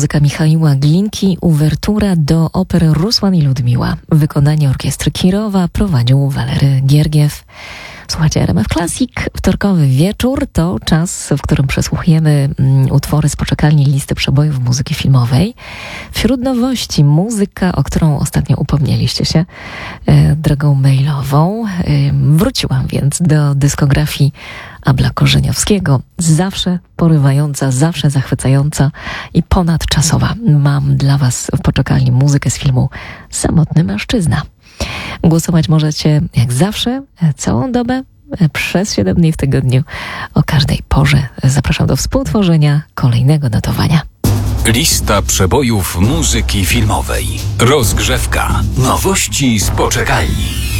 muzyka Michaiła Glinki, uwertura do opery Rusłan i Ludmiła. Wykonanie orkiestry Kirowa prowadził Walery Giergiew. Słuchajcie, RMF Classic, wtorkowy wieczór to czas, w którym przesłuchujemy utwory z poczekalni listy przebojów muzyki filmowej. Wśród nowości muzyka, o którą ostatnio upomnieliście się drogą mailową. Wróciłam więc do dyskografii Abla Korzeniowskiego. Zawsze porywająca, zawsze zachwycająca i ponadczasowa. Mam dla Was w poczekalni muzykę z filmu Samotny mężczyzna. Głosować możecie jak zawsze, całą dobę, przez 7 dni w tygodniu, o każdej porze. Zapraszam do współtworzenia kolejnego notowania. Lista przebojów muzyki filmowej. Rozgrzewka. Nowości z poczekalni.